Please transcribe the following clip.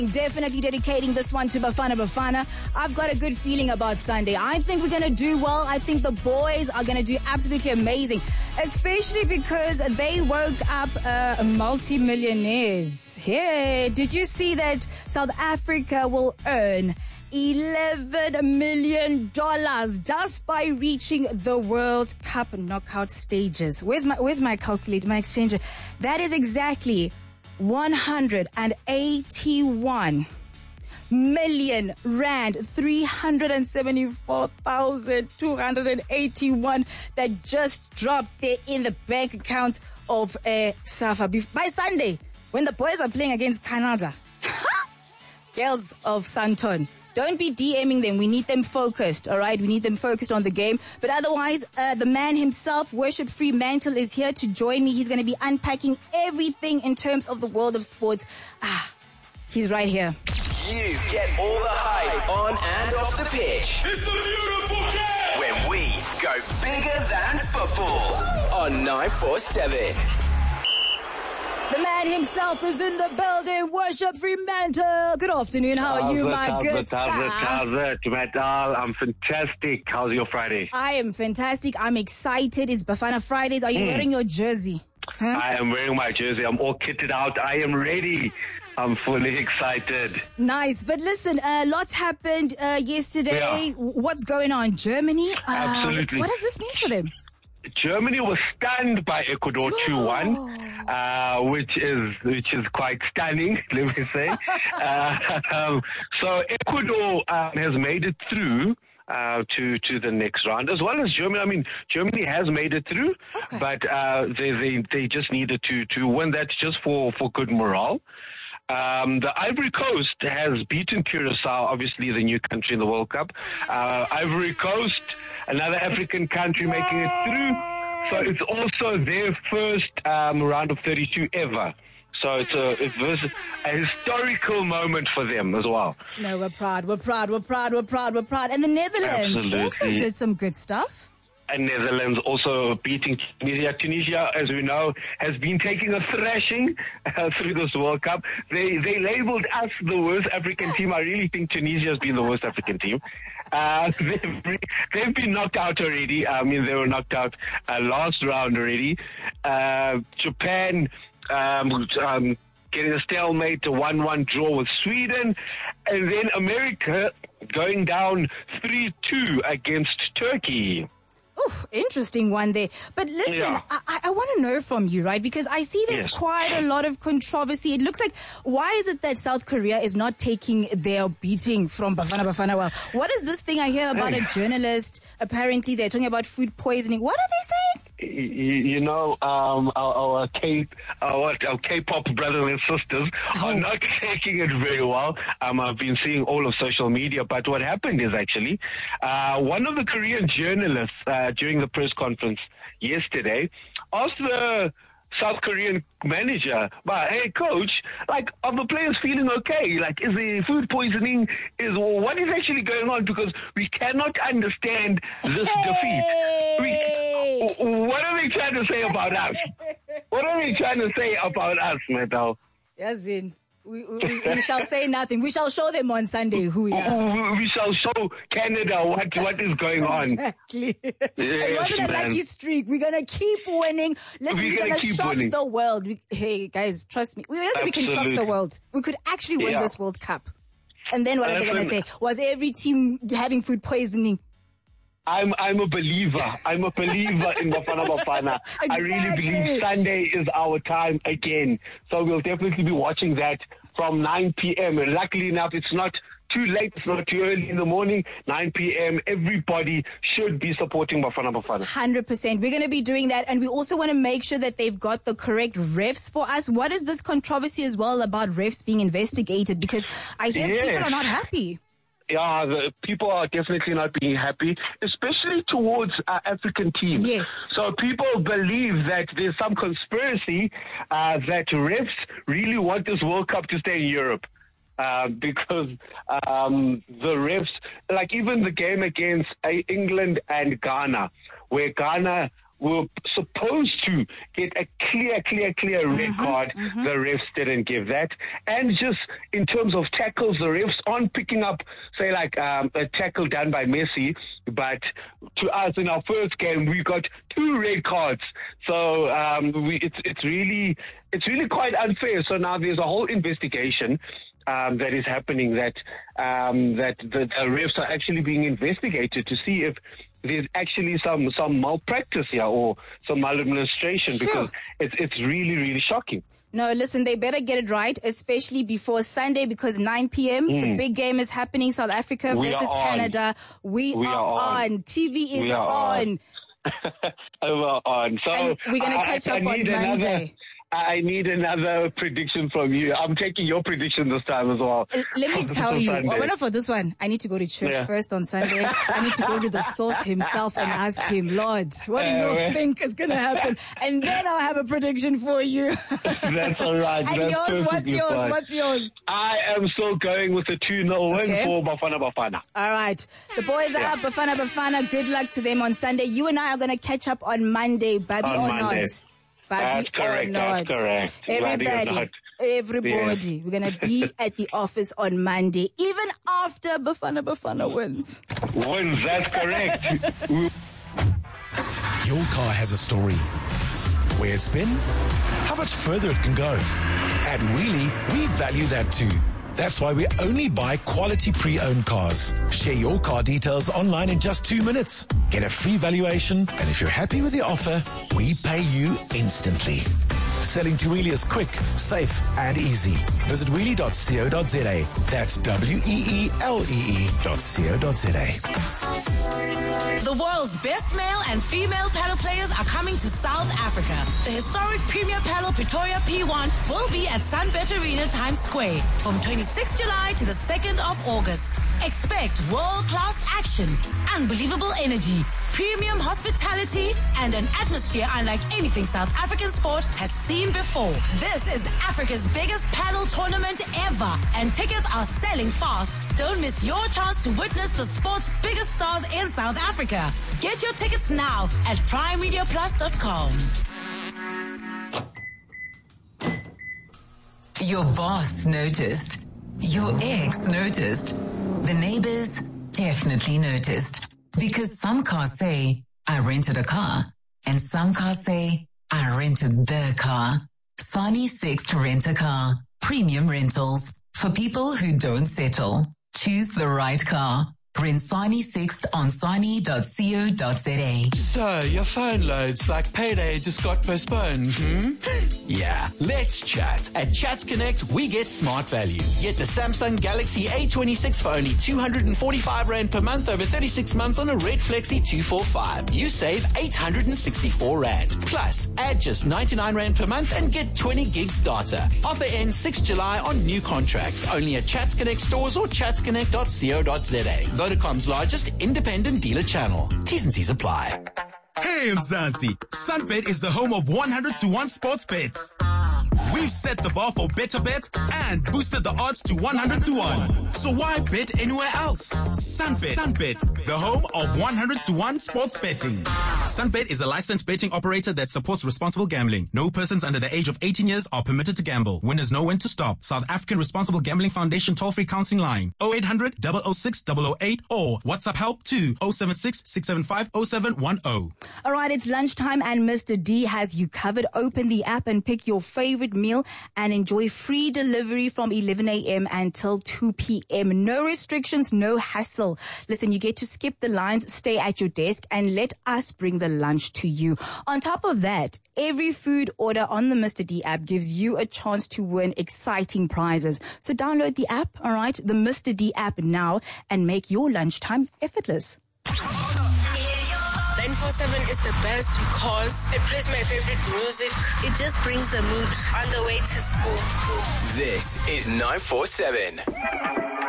Definitely dedicating this one to Bafana Bafana. I've got a good feeling about Sunday. I think we're going to do well. I think the boys are going to do absolutely amazing, especially because they woke up multi-millionaires. Hey, did you see that South Africa will earn $11 million just by reaching the World Cup knockout stages? Where's my calculator, my exchanger? That is exactly 181 million rand, 374,281 that just dropped there in the bank account of SAFA by Sunday when the boys are playing against Canada. Girls of Santon, don't be DMing them. We need them focused, all right? We need them focused on the game. But otherwise, the man himself, Worship Fremantle, is here to join me. He's going to be unpacking everything in terms of the world of sports. He's right here. You get all the hype on and off the pitch. It's the beautiful game! When we go bigger than football on 947. The man himself is in the building. Worship Fremantle. Good afternoon. How are you, my good sir? How's it, Metal? I'm fantastic. How's your Friday? I am fantastic. I'm excited. It's Bafana Fridays. Are you wearing your jersey? Huh? I am wearing my jersey. I'm all kitted out. I am ready. I'm fully excited. Nice. But listen, lots happened yesterday. Yeah. What's going on? Germany? Absolutely. What does this mean for them? Germany was stunned by Ecuador 2-1. Which is quite stunning, let me say. So Ecuador has made it through to the next round, as well as Germany. I mean, Germany has made it through, okay, but they just needed to win that just for good morale. The Ivory Coast has beaten Curacao, obviously the new country in the World Cup. Ivory Coast, another African country, making it through. So it's also their first round of 32 ever. So it was a historical moment for them as well. No, we're proud. And the Netherlands also did some good stuff. And Netherlands also beating Tunisia. Tunisia, as we know, has been taking a thrashing through this World Cup. They labeled us the worst African team. I really think Tunisia has been the worst African team. They've been knocked out already. I mean, they were knocked out last round already. Japan getting a stalemate, a 1-1 draw with Sweden. And then America going down 3-2 against Turkey. Oof, interesting one there. But listen, yeah. I want to know from you, right? Because I see there's quite a lot of controversy. It looks like, why is it that South Korea is not taking their beating from Bafana Bafana well? What is this thing I hear about a journalist? Apparently they're talking about food poisoning. What are they saying? You know, our K-pop brothers and sisters are not taking it very well. I've been seeing all of social media, but what happened is actually, one of the Korean journalists, during the press conference yesterday, asked the South Korean manager, but hey coach, like, are the players feeling okay? Like, is the food poisoning? What is actually going on? Because we cannot understand this defeat. What are they trying to say about us? What are they trying to say about us, Metal? Yazin. We shall say nothing. We shall show them on Sunday who we are. We shall show Canada what is going on. Exactly. Yes, it wasn't a lucky streak. We're going to keep winning. Listen, we're going to shock the world. Hey, guys, trust me. We can shock the world. We could actually win this World Cup. And then what are they going to say? Was every team having food poisoning? I'm a believer. I'm a believer in Bafana Bafana. Exactly. I really believe Sunday is our time again. So we'll definitely be watching that from 9 p.m. And luckily enough, it's not too late. It's not too early in the morning. 9 p.m. Everybody should be supporting Bafana Bafana. 100%. We're going to be doing that. And we also want to make sure that they've got the correct refs for us. What is this controversy as well about refs being investigated? Because I hear people are not happy. Yeah, the people are definitely not being happy, especially towards African teams. Yes. So people believe that there's some conspiracy that refs really want this World Cup to stay in Europe. Because the refs, like even the game against England and Ghana, where Ghana were supposed to get a clear red card. The refs didn't give that. And just in terms of tackles, the refs aren't picking up, say, like a tackle done by Messi. But to us in our first game, we got 2 red cards. So it's really quite unfair. So now there's a whole investigation that is happening, that the refs are actually being investigated to see if there's actually some malpractice here or some maladministration, because it's really shocking. No, listen, they better get it right, especially before Sunday, because 9 p.m., the big game is happening, South Africa versus Canada. We are on. TV is on. We're on. So and we're going to catch up on Monday. I need another prediction from you. I'm taking your prediction this time as well. Let me tell you, well, for this one, I need to go to church first on Sunday. I need to go to the source himself and ask him, Lord, what do you think is going to happen? And then I'll have a prediction for you. That's all right. And That's yours, what's yours? I am still going with a 2-0 win for Bafana. All right. The boys are up, Bafana. Good luck to them on Sunday. You and I are going to catch up on Monday, Babi or Monday. Not. That's correct. Everybody, we're going to be at the office on Monday, even after Bafana wins. That's correct. Your car has a story. Where it's been, how much further it can go. At Wheelie, we value that too. That's why we only buy quality pre-owned cars. Share your car details online in just 2 minutes. Get a free valuation, and if you're happy with the offer, we pay you instantly. Selling to Wheelie is quick, safe, and easy. Visit wheelie.co.za. That's WEELE.co.za. The world's best male and female paddle players are coming to South Africa. The historic Premier Paddle Pretoria P1 will be at Sunbet Arena Times Square from 26 July to the 2nd of August. Expect world-class action, unbelievable energy, premium hospitality, and an atmosphere unlike anything South African sport has seen before. This is Africa's biggest paddle tournament ever, and tickets are selling fast. Don't miss your chance to witness the sport's biggest stars in South Africa. Get your tickets now at primemediaplus.com. Your boss noticed. Your ex noticed. The neighbors definitely noticed. Because some cars say, I rented a car. And some cars say, I rented the car. Sani Sixt Rent a Car. Premium rentals. For people who don't settle. Choose the right car. Rent Sani Sixt on sani.co.za. So, your phone loads like payday just got postponed, Yeah, let's chat. At Chats Connect, we get smart value. Get the Samsung Galaxy A26 for only 245 Rand per month over 36 months on a Red Flexi 245. You save 864 Rand. Plus, add just 99 Rand per month and get 20 gigs data. Offer ends 6 July on new contracts. Only at Chats Connect stores or chatsconnect.co.za. Vodacom's largest independent dealer channel. T's and C's apply. Hey, Mzansi. Sunbet is the home of 100-to-1 sports bets. We've set the bar for better bets and boosted the odds to 100-to-1. So why bet anywhere else? Sunbet, the home of 100-to-1 sports betting. Sunbet is a licensed betting operator that supports responsible gambling. No persons under the age of 18 years are permitted to gamble. Winners know when to stop. South African Responsible Gambling Foundation toll-free counseling line 0800 006 008 or WhatsApp help to 076 675 0710. All right, it's lunchtime and Mr. D has you covered. Open the app and pick your favorite meal and enjoy free delivery from 11 a.m. until 2 p.m. No restrictions, no hassle. Listen, you get to skip the lines, stay at your desk, and let us bring the lunch to you. On top of that, every food order on the Mr. D app gives you a chance to win exciting prizes. So download the app, all right, the Mr. D app now, and make your lunchtime effortless. 947 is the best because it plays my favorite music. It just brings the mood on the way to school. This is 947.